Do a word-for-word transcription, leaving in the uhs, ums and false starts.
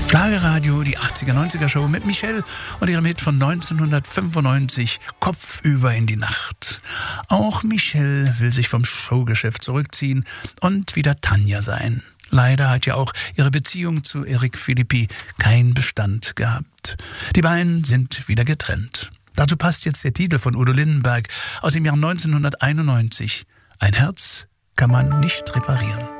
Schlagerradio, die achtziger, neunziger Show mit Michelle und ihrem Hit von neunzehnhundertfünfundneunzig, Kopfüber in die Nacht. Auch Michelle will sich vom Showgeschäft zurückziehen und wieder Tanja sein. Leider hat ja auch ihre Beziehung zu Eric Philippi keinen Bestand gehabt. Die beiden sind wieder getrennt. Dazu passt jetzt der Titel von Udo Lindenberg aus dem Jahr neunzehnhunderteinundneunzig. Ein Herz kann man nicht reparieren.